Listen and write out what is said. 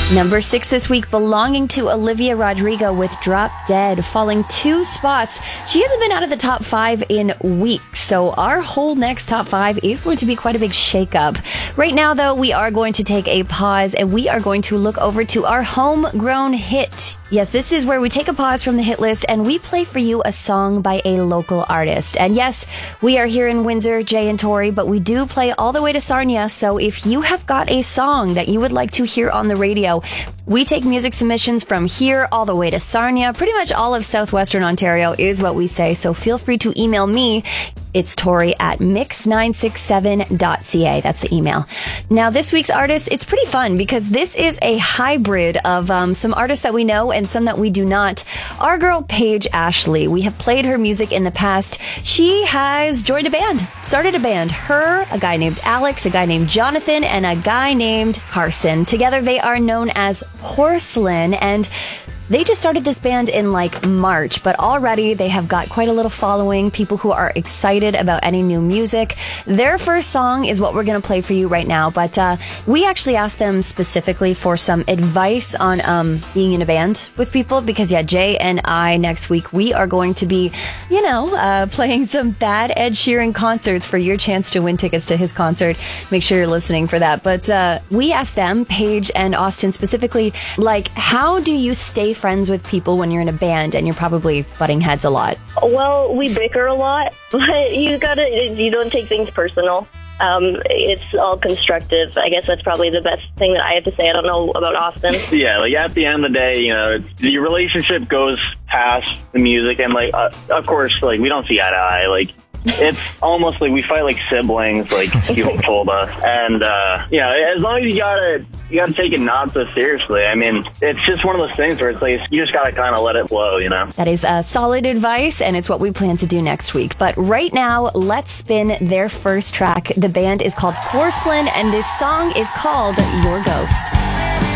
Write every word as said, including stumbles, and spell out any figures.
Number six this week, belonging to Olivia Rodrigo with Drop Dead, falling two spots. She hasn't been out of the top five in weeks, so our whole next top five is going to be quite a big shakeup. Right now, though, we are going to take a pause and we are going to look over to our homegrown hit. Yes, this is where we take a pause from the hit list and we play for you a song by a local artist. And yes, we are here in Windsor, Jay and Tori, but we do play all the way to Sarnia. So if you have got a song that you would like to hear on the radio, we take music submissions from here all the way to Sarnia. Pretty much all of southwestern Ontario is what we say. So feel free to email me. It's Tori at mix nine six seven dot c a. That's the email. Now, this week's artist, it's pretty fun because this is a hybrid of um, some artists that we know and some that we do not. Our girl, Paige Ashley, we have played her music in the past. She has joined a band, started a band. Her, a guy named Alex, a guy named Jonathan, and a guy named Carson. Together, they are known as Porcelain, and they just started this band in like March, but already they have got quite a little following, people who are excited about any new music. Their first song is what we're going to play for you right now, but uh, we actually asked them specifically for some advice on um, being in a band with people because, yeah, Jay and I next week, we are going to be, you know, uh, playing some bad Ed Sheeran concerts for your chance to win tickets to his concert. Make sure you're listening for that. But uh, we asked them, Paige and Austin specifically, like, how do you stay friends with people when you're in a band and you're probably butting heads a lot? Well, we bicker a lot, but you gotta, you don't take things personal. Um, it's all constructive. I guess that's probably the best thing that I have to say. I don't know about Austin. Yeah, like at the end of the day, you know, the relationship goes past the music, and like, uh, of course, like we don't see eye to eye. Like, it's almost like we fight like siblings, like people told us. And, uh, you know, as long as you gotta, you gotta take it not so seriously. I mean, it's just one of those things where it's like, you just gotta kind of let it flow, you know? That is uh, solid advice, and it's what we plan to do next week. But right now, let's spin their first track. The band is called Porcelain, and this song is called Your Ghost.